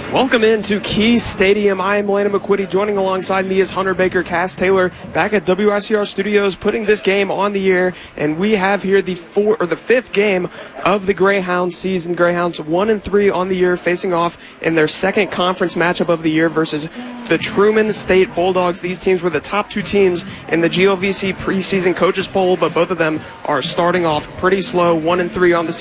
Welcome into Key Stadium. I am Landon McQuitty. Joining alongside me is Hunter Baker, Cass Taylor, back at WICR Studios, putting this game on the air. And we have here the fifth game of the Greyhounds season. Greyhounds 1-3 on the year, facing off in their second conference matchup of the year versus the Truman State Bulldogs. These teams were the top two teams in the GLVC preseason coaches poll, but both of them are starting off pretty slow, 1-3 on the season.